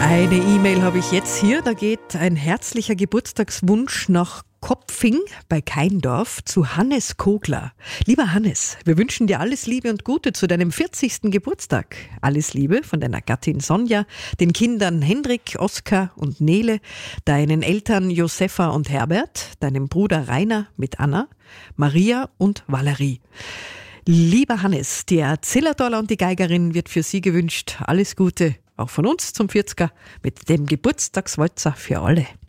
Eine E-Mail habe ich jetzt hier, da geht ein herzlicher Geburtstagswunsch nach Kopfing bei Keindorf zu Hannes Kogler. Lieber Hannes, wir wünschen dir alles Liebe und Gute zu deinem 40. Geburtstag. Alles Liebe von deiner Gattin Sonja, den Kindern Hendrik, Oskar und Nele, deinen Eltern Josefa und Herbert, deinem Bruder Rainer mit Anna, Maria und Valerie. Lieber Hannes, der Zillertaler und die Geigerin wird für Sie gewünscht. Alles Gute, auch von uns zum 40er mit dem Geburtstagswalzer für alle.